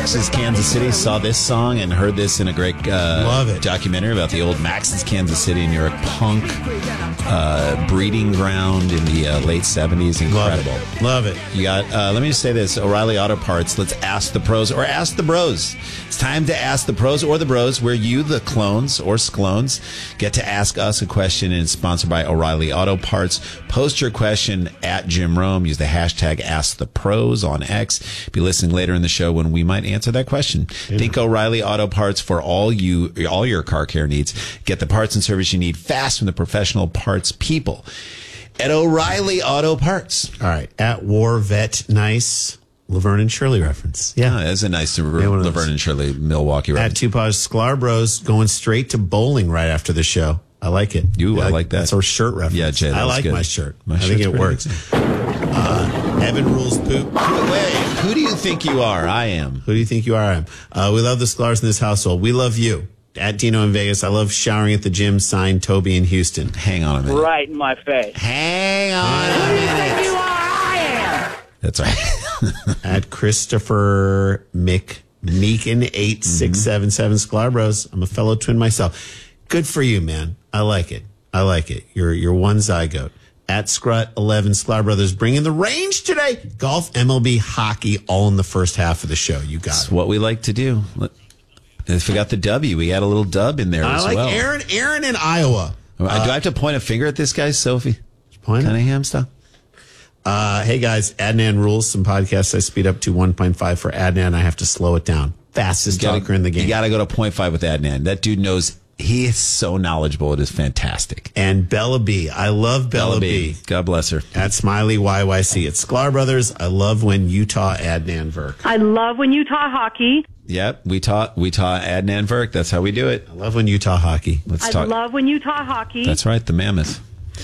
Max's Kansas City. Saw this song and heard this in a great Love it. documentary about the old Max's Kansas City, New York punk breeding ground in the late 70s. Incredible. Love it. You got, let me just say this, O'Reilly Auto Parts. Let's ask the pros or ask the bros. It's time to ask the pros or the bros, where you, the clones or sklones, get to ask us a question, and it's sponsored by O'Reilly Auto Parts. Post your question at Jim Rome. Use the hashtag #AskThePros on X. Be listening later in the show when we might answer that question. Yeah. Think O'Reilly Auto Parts for all your car care needs. Get the parts and service you need fast from the professional parts people at O'Reilly Auto Parts. All right. At War Vet Nice. Laverne and Shirley reference. Yeah, that's a nice Laverne and Shirley Milwaukee reference. At Tupaz Sklar Bros, going straight to bowling right after the show. I like it. I like that. That's our shirt reference. Yeah, Jay, I like good. my shirt. I think it works. Evan Rules Poop. Wait, who do you think you are? I am. Who do you think you are? I am. We love the Sklars in this household. We love you. At Dino in Vegas. I love showering at the gym. Signed, Toby in Houston. Hang on a minute. Right in my face. Hang on a minute. You are, I am. That's right. At Christopher Meekin 8677 Sklar Bros. I'm a fellow twin myself. Good for you, man. I like it. You're one zygote. At Scrut 11 Sklar Brothers, bringing the range today. Golf, MLB, hockey, all in the first half of the show. You got That's it. what we like to do. I forgot the W. We had a little dub in there as well. I like Aaron in Iowa. Do I have to point a finger at this guy, Sophie? Point Cunningham stuff? Hey guys, Adnan rules. Some podcasts I speed up to 1.5 for Adnan. I have to slow it down. Fastest talker in the game. You got to go to 0.5 with Adnan. That dude knows. He is so knowledgeable. It is fantastic. And Bella B. I love Bella B. God bless her. At Smiley YYC. At Sklar Brothers. I love when Utah Adnan Verk. I love when Utah hockey. Yep, we taught Adnan Verk. That's how we do it. I love when Utah hockey. I love when Utah hockey. That's right, the Mammoth.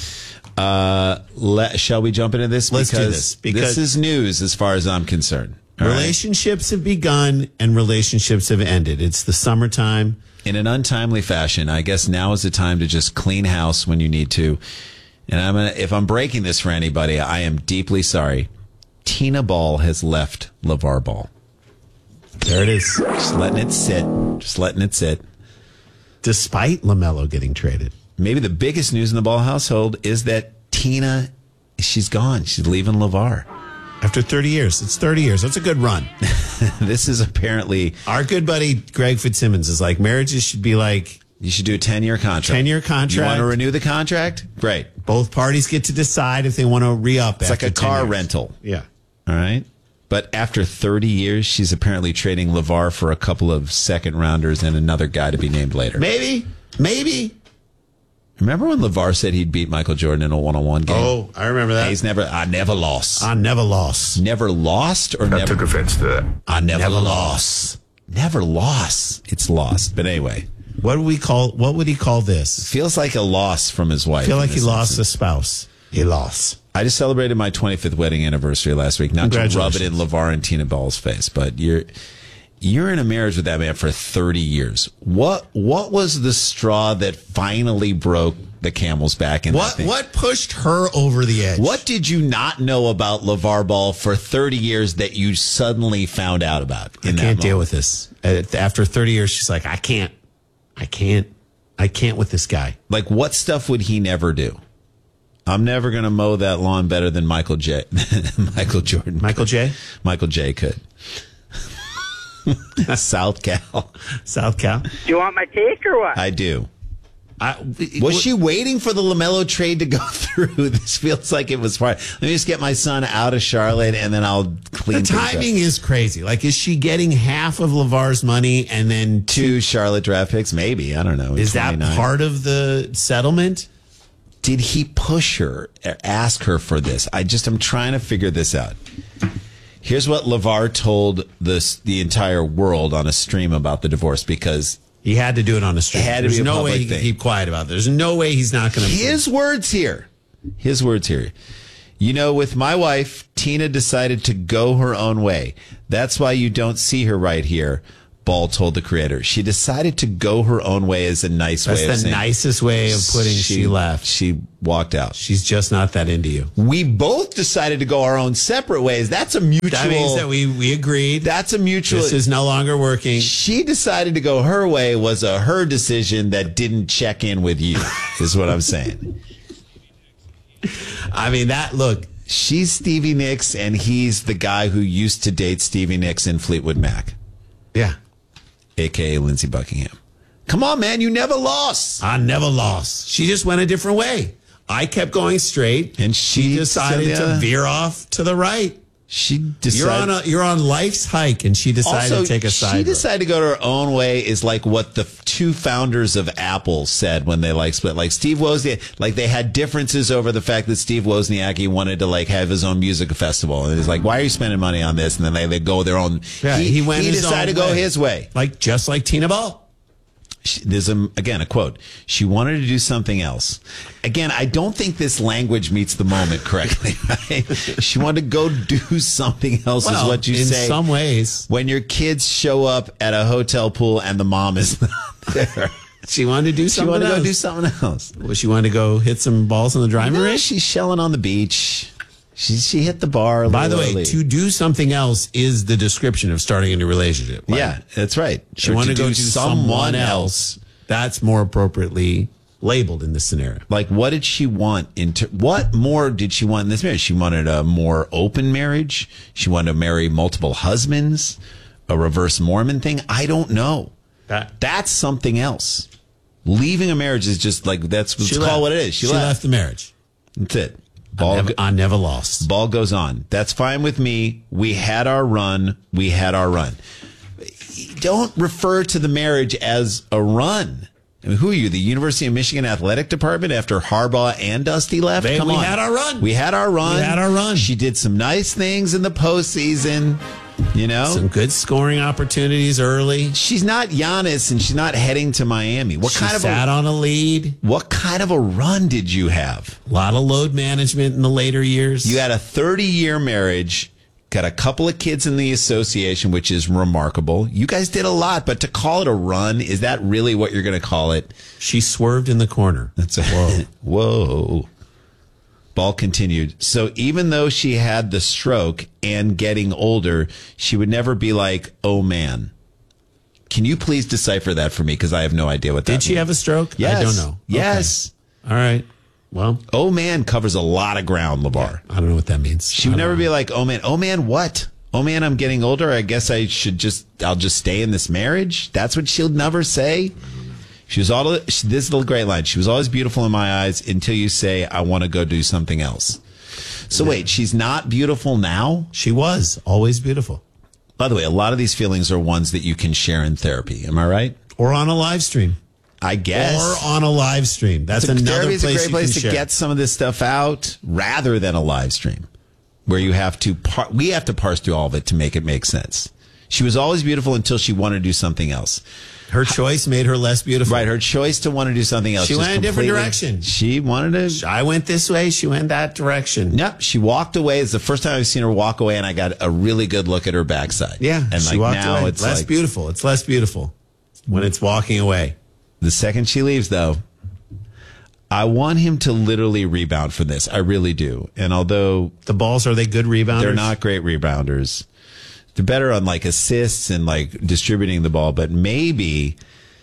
Shall we jump into this? Let's do this. Because this is news as far as I'm concerned. Relationships have begun and relationships have ended. It's the summertime. In an untimely fashion, I guess now is the time to just clean house when you need to. And if I'm breaking this for anybody, I am deeply sorry. Tina Ball has left LeVar Ball. There it is. Just letting it sit. Despite LaMelo getting traded. Maybe the biggest news in the Ball household is that Tina, she's gone. She's leaving LeVar. After 30 years. It's 30 years. That's a good run. This is apparently... Our good buddy Greg Fitzsimmons is like, marriages should be like... You should do a 10-year contract. 10-year contract. You want to renew the contract? Great. Both parties get to decide if they want to re-up. It's like a car rental. Yeah. All right. But after 30 years, she's apparently trading LeVar for a couple of second-rounders and another guy to be named later. Maybe. Remember when LeVar said he'd beat Michael Jordan in a one-on-one game? Oh, I remember that. I never lost. Never lost or I took offense to that. I never lost. Never lost. It's lost. But anyway. What would he call this? Feels like a loss from his wife. I feel like he lost a spouse. He lost. I just celebrated my 25th wedding anniversary last week. Not to rub it in LeVar and Tina Ball's face, but you're in a marriage with that man for 30 years. What was the straw that finally broke the camel's back? What pushed her over the edge? What did you not know about LeVar Ball for 30 years that you suddenly found out about? I can't deal with this. After 30 years, she's like, I can't with this guy. Like, what stuff would he never do? I'm never going to mow that lawn better than Michael Jordan. Michael J? Michael J could. South Cal. Do you want my take or what? I do. Was she waiting for the LaMelo trade to go through? This feels like it was part. Let me just get my son out of Charlotte, and then I'll clean the timing is crazy. Like, is she getting half of LeVar's money and then two Charlotte draft picks? Maybe. I don't know. Is 29. That part of the settlement? Did he push her, ask her for this? I'm trying to figure this out. Here's what LeVar told the entire world on a stream about the divorce, because he had to do it on a stream. There's no way he can keep quiet about it. There's no way he's not going to. His words here. You know, with my wife, Tina decided to go her own way. That's why you don't see her right here. Ball told the creator. She decided to go her own way as a nice way of That's the saying nicest way of putting she left. She walked out. She's just not that into you. We both decided to go our own separate ways. That's a mutual. That means that we agreed. That's a mutual. This is no longer working. She decided to go her way was her decision that didn't check in with you, is what I'm saying. I mean, look. She's Stevie Nicks, and he's the guy who used to date Stevie Nicks in Fleetwood Mac. Yeah. A.K.A. Lindsey Buckingham. Come on, man. You never lost. I never lost. She just went a different way. I kept going straight, And she decided to veer off to the right. She decided. You're on life's hike, and she decided to take a side she road. decided to go to her own way is like what the two founders of Apple said when they split. Like Steve Wozniak, they had differences over the fact that Steve Wozniak wanted to have his own music festival, and he's like, "Why are you spending money on this?" And then they go their own. Yeah, he went. He his decided own to go way. his way. Just like Tina Ball. There's again a quote. She wanted to do something else. Again, I don't think this language meets the moment correctly. Right? She wanted to go do something else. Is what you say. In some ways, when your kids show up at a hotel pool and the mom is not there, she wanted to do she something. wanted to else. go do something else. Well, she wanted to go hit some balls in the driving range. She's shelling on the beach. She hit the bar. By the way, early. to do something else is the description of starting a new relationship. Yeah, that's right. She wanted to go do someone else. That's more appropriately labeled in this scenario. What did she want? What more did she want in this marriage? She wanted a more open marriage. She wanted to marry multiple husbands, a reverse Mormon thing. I don't know. That's something else. Leaving a marriage is just let's call what it is. She left the marriage. That's it. I never lost. Ball goes on. That's fine with me. We had our run. Don't refer to the marriage as a run. I mean, who are you? The University of Michigan Athletic Department after Harbaugh and Dusty left? Come on. We had our run. We had our run. We had our run. She did some nice things in the postseason. Some good scoring opportunities early. She's not Giannis, and she's not heading to Miami. She sat on a lead. What kind of a run did you have? A lot of load management in the later years. You had a 30-year marriage, got a couple of kids in the association, which is remarkable. You guys did a lot, but to call it a run, is that really what you're going to call it? She swerved in the corner. That's whoa. Ball continued. So even though she had the stroke and getting older, she would never be like, oh, man. Can you please decipher that for me? Because I have no idea what that means. Did she have a stroke? Yes. I don't know. Yes. Okay. All right. Well. Oh, man covers a lot of ground, LeVar. I don't know what that means. She would never be like, oh, man. Oh, man, what? Oh, man, I'm getting older. I guess I'll just stay in this marriage. That's what she'll never say. This is the great line. She was always beautiful in my eyes until you say, I want to go do something else. So wait, she's not beautiful now? She was always beautiful. By the way, a lot of these feelings are ones that you can share in therapy. Am I right? Or on a live stream. I guess. Or on a live stream. That's another therapy is a great place to share. get some of this stuff out rather than a live stream where you have to, we have to parse through all of it to make it make sense. She was always beautiful until she wanted to do something else. Her choice made her less beautiful. Right, her choice to want to do something else. She went in a different direction. She wanted to. I went this way. She went that direction. Yep, she walked away. It's the first time I've seen her walk away, and I got a really good look at her backside. Yeah, and she walked now away. it's less beautiful. It's less beautiful when it's walking away. The second she leaves, though, I want him to literally rebound for this. I really do. And although the Balls, are they good rebounders? They're not great rebounders. They're better on assists and distributing the ball, but maybe.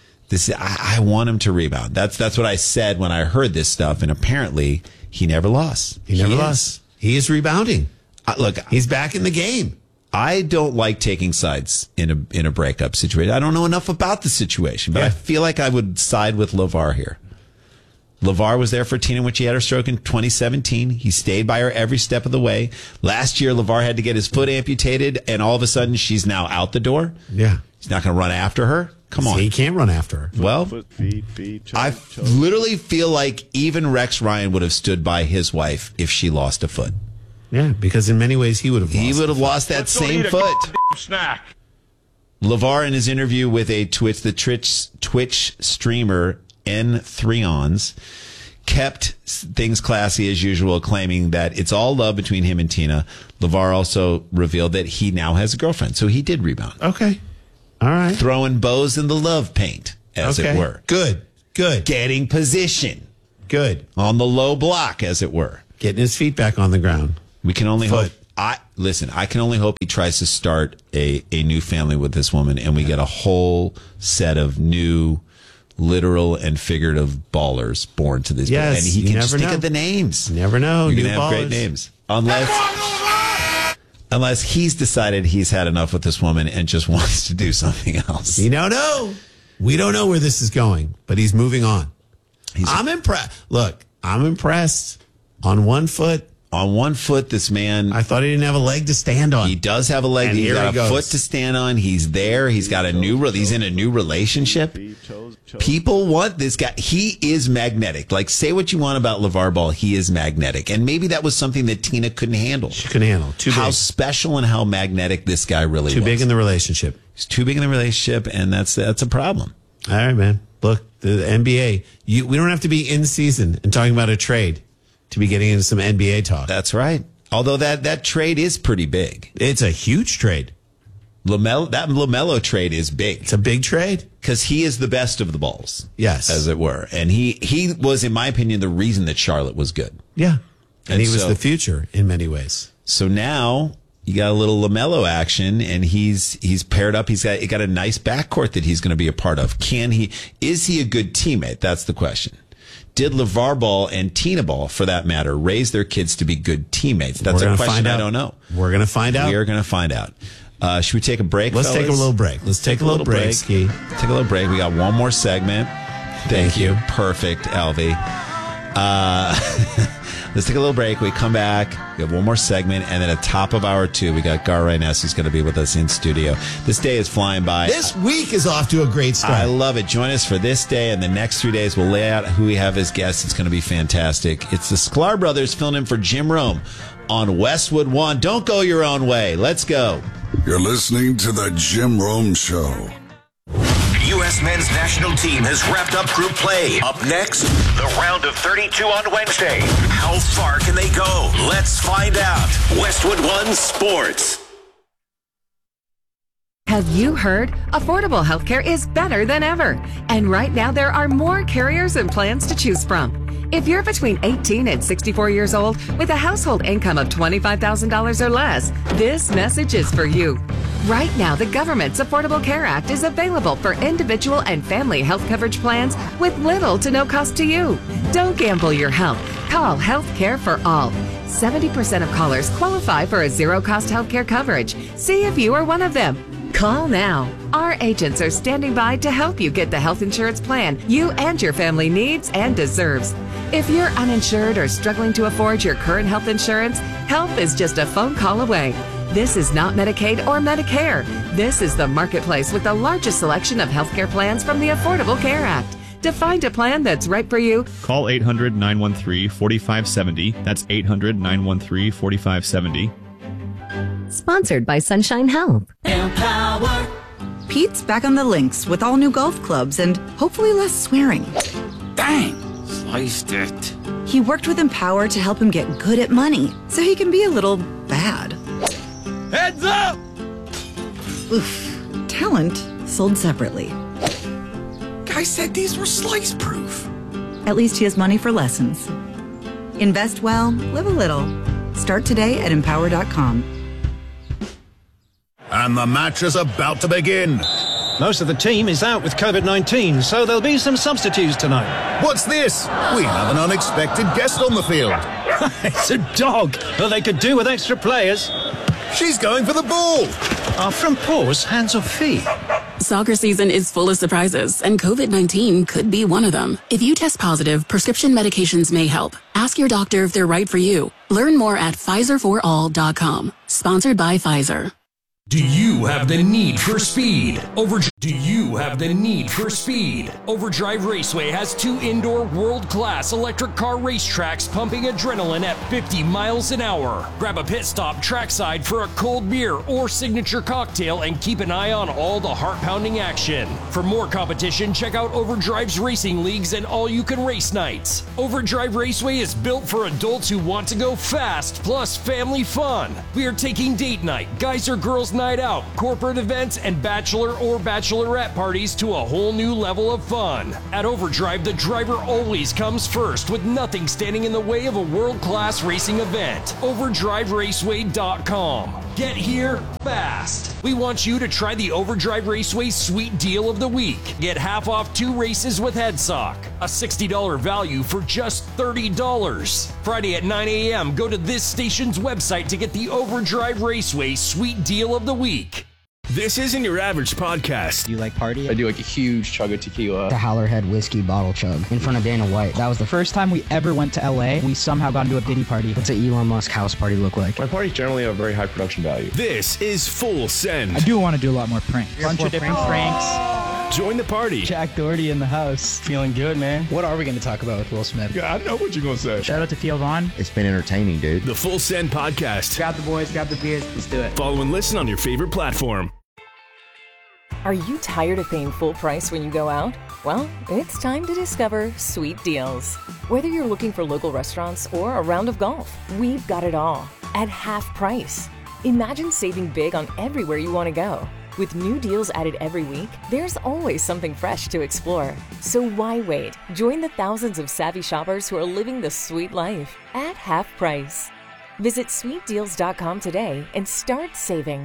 I want him to rebound. That's what I said when I heard this stuff, and apparently he never lost. He never lost. He is rebounding. Look, he's back in the game. I don't like taking sides in a breakup situation. I don't know enough about the situation, but I feel like I would side with LeVar here. LeVar was there for Tina when she had her stroke in 2017. He stayed by her every step of the way. Last year, LeVar had to get his foot amputated, and all of a sudden, she's now out the door. Yeah. He's not going to run after her. Come on. He can't run after her. Well, I literally feel like even Rex Ryan would have stood by his wife if she lost a foot. Yeah, because in many ways he would have lost. He would have lost that same foot. Snack. LeVar, in his interview with the Twitch streamer N3ons, kept things classy as usual, claiming that it's all love between him and Tina. LeVar also revealed that he now has a girlfriend, so he did rebound. Okay. All right. Throwing bows in the love paint, as it were. Good. Getting position. Good. On the low block, as it were. Getting his feet back on the ground. We can only hope. I can only hope he tries to start a new family with this woman, and we get a whole set of new literal and figurative ballers born to this. Yes, and he you can never just think know. of the names. You never know. You're New going to have ballers. great names. Unless he's decided he's had enough with this woman and just wants to do something else. You don't know. We don't know where this is going, but he's moving on. I'm impressed. Look, I'm impressed. On one foot. On one foot, this man. I thought he didn't have a leg to stand on. He does have a leg. And He's here got he a goes. foot to stand on. He's there. He's got he's in a new relationship. People want this guy. He is magnetic. Like, say what you want about LeVar Ball. He is magnetic. And maybe that was something that Tina couldn't handle. She couldn't handle. Too big. How special and how magnetic this guy really was. Too big in the relationship. He's too big in the relationship, and that's a problem. All right, man. Look, the NBA, we don't have to be in season and talking about a trade to be getting into some NBA talk. That's right. Although that trade is pretty big. It's a huge trade. That LaMelo trade is big. It's a big trade. Because he is the best of the balls. Yes. As it were. And he was, in my opinion, the reason that Charlotte was good. Yeah. And he was so- the future in many ways. So now you got a little LaMelo action, and he's paired up. He got a nice backcourt that he's going to be a part of. Is he a good teammate? That's the question. Did LeVar Ball and Tina Ball, for that matter, raise their kids to be good teammates? That's a question I don't know. We're going to find out. We are going to find out. Should we take a break, Let's fellas? take a little break. Let's take a little break, Ski. Take a little break. We got one more segment. Thank you. Perfect, Alvy. Let's take a little break. We come back. We have one more segment. And then at top of hour 2, we got Gar Reynes, who's going to be with us in studio. This day is flying by. This week is off to a great start. I love it. Join us for this day. And the next 3 days, we'll lay out who we have as guests. It's going to be fantastic. It's the Sklar brothers filling in for Jim Rome on Westwood One. Don't go your own way. Let's go. You're listening to the Jim Rome Show. U.S. men's national team has wrapped up group play. Up next, the round of 32 on Wednesday. How far can they go? Let's find out. Westwood One Sports. Have you heard? Affordable healthcare is better than ever. And right now there are more carriers and plans to choose from. If you're between 18 and 64 years old with a household income of $25,000 or less, this message is for you. Right now, the government's Affordable Care Act is available for individual and family health coverage plans with little to no cost to you. Don't gamble your health. Call Health Care for All. 70% of callers qualify for a zero-cost healthcare coverage. See if you are one of them. Call now. Our agents are standing by to help you get the health insurance plan you and your family needs and deserves. If you're uninsured or struggling to afford your current health insurance, help is just a phone call away. This is not Medicaid or Medicare. This is the marketplace with the largest selection of healthcare plans from the Affordable Care Act. To find a plan that's right for you, call 800-913-4570. That's 800-913-4570. sponsored by Sunshine Health. Empower. Pete's back on the links with all new golf clubs and hopefully less swearing. Dang, sliced it. He worked with Empower to help him get good at money so he can be a little bad. Heads up! Oof. Talent sold separately. Guy said these were slice proof. At least he has money for lessons. Invest well, live a little. Start today at empower.com. And the match is about to begin. Most of the team is out with COVID-19, so there'll be some substitutes tonight. What's this? We have an unexpected guest on the field. It's a dog, but they could do with extra players. She's going for the ball. Are front paws hands or feet? Soccer season is full of surprises, and COVID-19 could be one of them. If you test positive, prescription medications may help. Ask your doctor if they're right for you. Learn more at PfizerForAll.com. Sponsored by Pfizer. Do you have the need for speed? Do you have the need for speed? Overdrive Raceway has 2 indoor world-class electric car racetracks pumping adrenaline at 50 miles an hour. Grab a pit stop trackside for a cold beer or signature cocktail and keep an eye on all the heart-pounding action. For more competition, check out Overdrive's racing leagues and all-you-can-race nights. Overdrive Raceway is built for adults who want to go fast, plus family fun. We are taking date night, guys or girls night out, corporate events, and bachelor or bachelorette parties to a whole new level of fun. At Overdrive, the driver always comes first, with nothing standing in the way of a world-class racing event. OverdriveRaceway.com. Get here fast. We want you to try the Overdrive Raceway Sweet Deal of the Week. Get half off 2 races with HeadSock. A $60 value for just $30. Friday at 9 a.m., go to this station's website to get the Overdrive Raceway Sweet Deal of the Week. This isn't your average podcast. Do you like party? I do like a huge chug of tequila. The Howlerhead whiskey bottle chug in front of Dana White. That was the first time we ever went to LA. We somehow got into a Diddy party. What's an Elon Musk house party look like? My parties generally have very high production value. This is Full Send. I do want to do a lot more pranks. Bunch of different pranks. Join the party. Jack Doherty in the house. Feeling good, man. What are we going to talk about with Will Smith? Yeah, I know what you're going to say. Shout out to Theo Vaughn. It's been entertaining, dude. The Full Send podcast. Grab the boys, grab the beers. Let's do it. Follow and listen on your favorite platform. Are you tired of paying full price when you go out? Well, it's time to discover Sweet Deals. Whether you're looking for local restaurants or a round of golf, we've got it all at half price. Imagine saving big on everywhere you want to go. With new deals added every week, there's always something fresh to explore. So why wait? Join the thousands of savvy shoppers who are living the sweet life at half price. Visit sweetdeals.com today and start saving.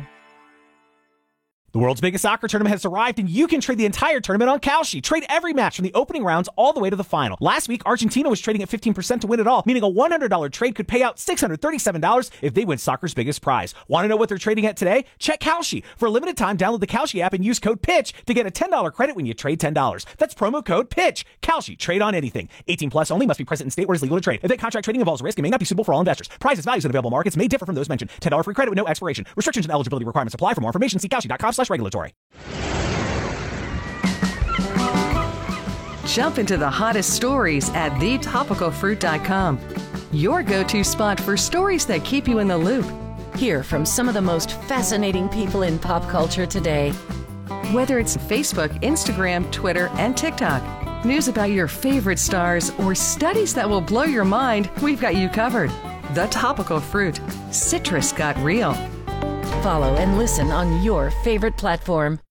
The world's biggest soccer tournament has arrived, and you can trade the entire tournament on Kalshi. Trade every match from the opening rounds all the way to the final. Last week, Argentina was trading at 15% to win it all, meaning a $100 trade could pay out $637 if they win soccer's biggest prize. Want to know what they're trading at today? Check Kalshi. For a limited time, download the Kalshi app and use code PITCH to get a $10 credit when you trade $10. That's promo code PITCH. Kalshi. Trade on anything. 18 plus only. Must be present in state where it's legal to trade. Event contract trading involves risk and may not be suitable for all investors. Prizes, values, and available markets may differ from those mentioned. $10 free credit with no expiration. Restrictions and eligibility requirements apply. For more information, see Kalshi.com/regulatory. Jump into the hottest stories at thetopicalfruit.com. Your go-to spot for stories that keep you in the loop. Hear from some of the most fascinating people in pop culture today. Whether it's Facebook, Instagram, Twitter, and TikTok, news about your favorite stars, or studies that will blow your mind, we've got you covered. The Topical Fruit. Citrus got real. Follow and listen on your favorite platform.